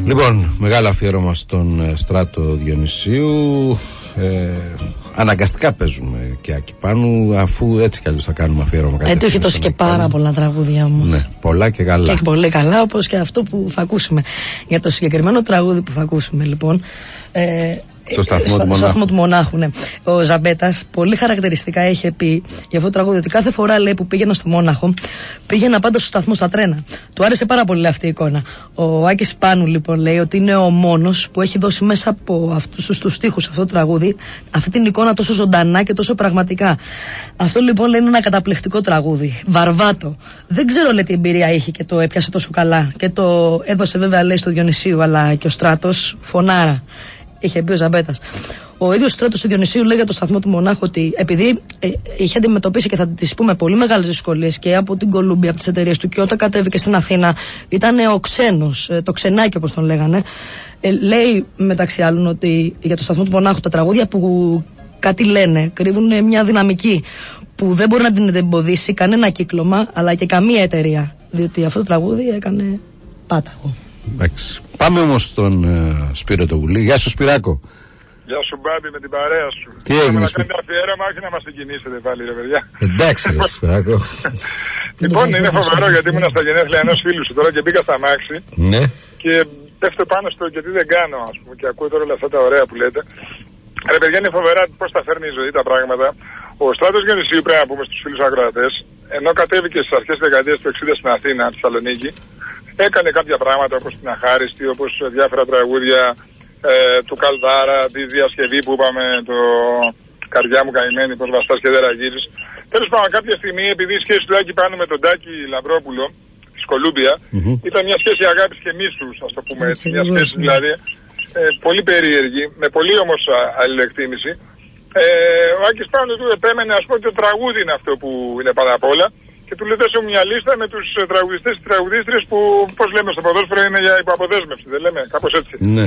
Λοιπόν, μεγάλο αφιέρωμα στον Στράτο Διονυσίου. Αναγκαστικά παίζουμε και Άκη Πάνου, αφού έτσι κι αλλιώς θα κάνουμε αφιέρωμα. Του έχει δώσει και πάρα πολλά τραγούδια όμως. Ναι, πολλά και καλά. Και πολύ καλά, όπως και αυτό που θα ακούσουμε. Για το συγκεκριμένο τραγούδι που θα ακούσουμε, λοιπόν. Στο σταθμό του Μονάχου, ναι. Ο Ζαμπέτας πολύ χαρακτηριστικά είχε πει για αυτό το τραγούδι ότι κάθε φορά, λέει, που πήγαινα στο Μόναχο, πήγαινα πάντα στο σταθμό στα τρένα. Του άρεσε πάρα πολύ αυτή η εικόνα. Ο Άκης Πάνου, λοιπόν, λέει ότι είναι ο μόνος που έχει δώσει μέσα από αυτούς τους στίχους, αυτό το τραγούδι, αυτή την εικόνα τόσο ζωντανά και τόσο πραγματικά. Αυτό, λοιπόν, λέει, είναι ένα καταπληκτικό τραγούδι. Βαρβάτο. Δεν ξέρω, λέει, τι εμπειρία είχε και το έπιασε τόσο καλά. Και το έδωσε, βέβαια, λέει, στο Διονυσίου, αλλά και ο Στράτος φωνάρα. Είχε πει ο Ζαμπέτας. Ο ίδιος Στράτος του Διονυσίου λέει για το σταθμό του Μονάχου ότι επειδή είχε αντιμετωπίσει και θα τις πούμε πολύ μεγάλες δυσκολίες και από την Κολούμπια, από τις εταιρείες του, και όταν κατέβηκε στην Αθήνα ήταν ο ξένος, το ξενάκι όπως τον λέγανε. Λέει μεταξύ άλλων ότι για το σταθμό του Μονάχου τα τραγούδια που κάτι λένε κρύβουν μια δυναμική που δεν μπορεί να την εμποδίσει κανένα κύκλωμα αλλά και καμία εταιρεία. Διότι αυτό το τραγούδι έκανε πάταγο. Πάμε όμως στον Σπύρο το Γουλή. Γεια σου, Σπυράκο. Γεια σου, Μπάμπη, με την παρέα σου. Τι έγινε, να κάνετε αφιέρωμα, όχι να μας συγκινήσετε πάλι, ρε παιδιά. Εντάξει, ρε Σπυράκο. Λοιπόν, είναι φοβερό γιατί ήμουν στα γενέθλια ενός φίλου σου τώρα και μπήκα στα μάξι. Ναι. Και πέφτω πάνω στο και τι δεν κάνω, ας πούμε, και ακούω τώρα όλα αυτά τα ωραία που λέτε. Ρε παιδιά, είναι φοβερά πώς τα φέρνει η ζωή τα πράγματα. Ο Στράτος Διονυσίου, πρέπει να πούμε στους φίλους ακροατές, ενώ κατέβηκε στις αρχές της δεκαετίας του 60 στην Αθήνα, στη Θεσσαλονίκη, έκανε κάποια πράγματα όπως την Αχάριστη, όπως διάφορα τραγούδια του Καλδάρα, τη διασκευή που είπαμε, το Καρδιά μου καημένη, πως βαστάς και δεν ραγίζεις. Τέλος πάντων, κάποια στιγμή, επειδή η σχέση του Άκη Πάνου με τον Τάκη Λαμπρόπουλο της Κολούμπια ήταν μια σχέση αγάπης και μίσους, ας το πούμε έτσι. Μια σχέση δηλαδή πολύ περίεργη, με πολύ όμως αλληλεκτίμηση. Ο Άκης Πάνου του επέμενε, ας πούμε, ότι το τραγούδι είναι αυτό που είναι πάνω απ' όλα. Και του λέει δώσε μια λίστα με τους τραγουδιστές και τραγουδίστριες που, πώς λέμε στο ποδόσφαιρο, είναι για υποαποδέσμευση, δεν λέμε, κάπως έτσι. Ναι.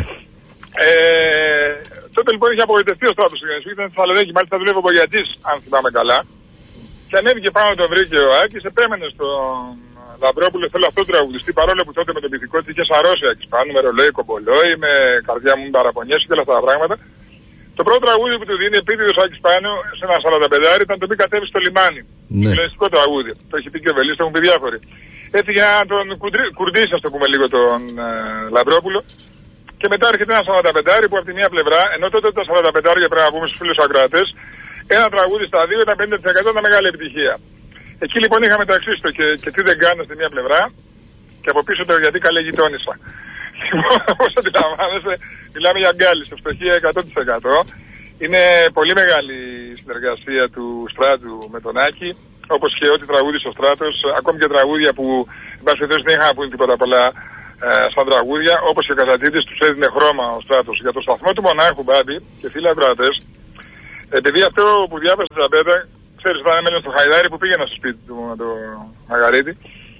Τότε λοιπόν είχε απογοητευτεί ο Στράτος του Διονυσίου, ήταν στη Θεσσαλονίκη, μάλιστα δουλεύει ο Μπογιατής, αν θυμάμαι καλά. Και ανέβηκε πάνω, τον βρήκε ο Άκης, επέμενε στον Λαμπρόπουλο, θέλω αυτό το τραγουδιστή, παρόλο που τότε με τον πυθικό της είχε σαρώσει ο Άκης Πάνου, με ρολόι, κομπολόι, με καρδιά μου παραπονιέσαι και όλα αυτά τα πράγματα. Το πρώτο τραγούδι που του δίνει επίτηδος ο Άκης Πάνου σε ένα 45 ήταν το πει κατέβει στο λιμάνι. Ναι. Συγκλονιστικό τραγούδι. Το έχει πει και ο Βελής, το έχουν πει διάφοροι. Έτσι για να τον κουρδίσει, ας το πούμε λίγο, τον Λαμπρόπουλο. Και μετά έρχεται ένα 45 που από τη μία πλευρά, ενώ τότε τα 45 πρέπει να πούμε στους φίλους ακροατές, ένα τραγούδι στα δύο ήταν 50% ήταν μεγάλη επιτυχία. Εκεί λοιπόν είχαμε το εξής και τι δεν κάνω στη μία πλευρά και από πίσω το γιατί καλέ γειτόνισσα. Λοιπόν, όπως αντιλαμβάνεσαι, μιλάμε για γκάλης, ευστοχία 100%. Είναι πολύ μεγάλη η συνεργασία του Στράτου με τον Άκη, όπως και ό,τι τραγούδισε ο Στράτος, ακόμη και τραγούδια που εν πάση περιπτώσει δεν είχαν να πούν τίποτα πολλά σαν τραγούδια, όπως και ο Καζατζίδης τους έδινε χρώμα ο Στράτος. Για το σταθμό του Μονάχου, Μπάμπη και φίλοι ακροατές, επειδή αυτό που διάβασε η Ζαμπέτα, ξέρεις, ήταν μέλος στο Χαϊδάρι που πήγαινα στο σπίτι του με τον Μαγαρίτη.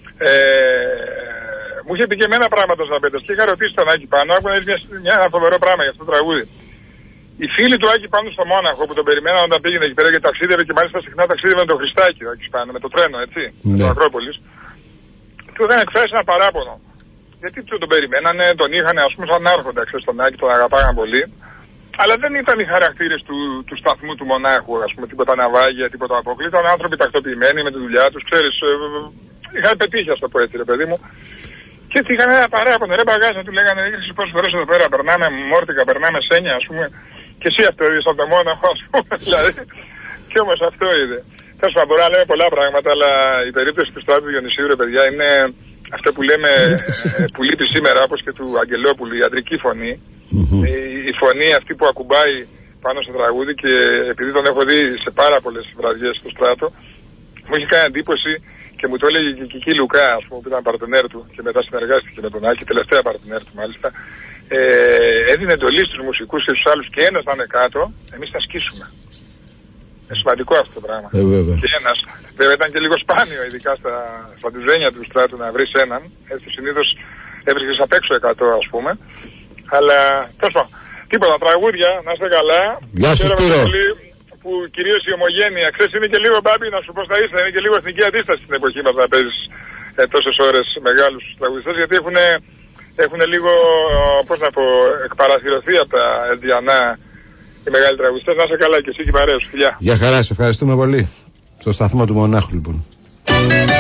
Μου είχε πει και εμένα πράγματα ο Ζαμπέτας και είχα ρωτήσει τον Άκη Πάνου, άκουγα ένα φοβερό πράγμα για αυτό το τραγούδι. Οι φίλοι του Άκη Πάνου στο Μόναχο που τον περιμέναν όταν πήγαινε εκεί πέρα και ταξίδευε και μάλιστα συχνά ταξίδευε με το Χριστάκι ο Άκης Πάνου, με το τρένο, έτσι, με το Ακρόπολης, του είχαν εκφράσει ένα παράπονο. Γιατί τον περιμένανε, τον είχαν ας πούμε σαν άρχοντα, ξέρεις, τον Άκη, τον αγαπάγαν πολύ. Αλλά δεν ήταν οι χαρακτήρες του σταθμού του Μονάχου, ας πούμε, τίποτα ναυάγια, τίποτα αποκλή. Ήταν άνθρωποι τακτοποιημένοι με τη δουλειά τους, ξέρεις, είχαν πετύχει, ας το πω έτσι, ρε παιδί μου. Και έτσι είχαν ένα παράπονο, ρε μπαγάζα, του λέγανε, έχεις πόσες φορές εδώ πέρα, περνάμε μόρτικα, περνάμε σένια, ας πούμε, και εσύ αυτό είδες από το Μόναχο, ας πούμε, δηλαδή. Και όμως αυτό είδε. Τέλος πάντων, μπορούμε να λέμε πολλά πράγματα, αλλά η περίπτωση του Στράτου Διονυσίου, ρε παιδιά, είναι αυτό που λέμε, που λείπει σήμερα, όπως και του Αγγελόπουλου, η αντρική φωνή. Η φωνή αυτή που ακουμπάει πάνω στο τραγούδι, και επειδή τον έχω δει σε πάρα πολλές βραδιές στο Στράτο, μου έχει κάνει εντύπωση και μου το έλεγε και η Κική Λουκά, ας πούμε, που ήταν παρτενέρ του και μετά συνεργάστηκε με τον Άκη, τελευταία παρτενέρ του μάλιστα. Έδινε εντολή στους μουσικούς και στους άλλους και ένας να είναι κάτω, εμείς θα σκίσουμε. Είναι σημαντικό αυτό το πράγμα. Και ένας, βέβαια ήταν και λίγο σπάνιο, ειδικά στα τουζένια του Στράτου, να βρεις έναν. Έτσι συνήθως έβρισκες απ' έξω 100, ας πούμε. Αλλά τέλος πάντων, τίποτα, τραγούδια, να είστε καλά. Γεια σου, Σπύρο. Που κυρίως η ομογένεια, ξέρεις, είναι και λίγο, Μπάμπη, να σου πω στα ίσα, είναι και λίγο εθνική αντίσταση στην εποχή μας να παίζεις τόσες ώρες μεγάλους τραγουδιστές, γιατί έχουν έχουν λίγο, πώς να πω, εκπαρασυρωθεί από τα Ελτιανά οι μεγάλοι τραγουδιστές. Να είσαι καλά και εσύ και η παρέα σου. Φιλιά. Γεια χαρά, σε ευχαριστούμε πολύ. Στο σταθμό του Μονάχου λοιπόν.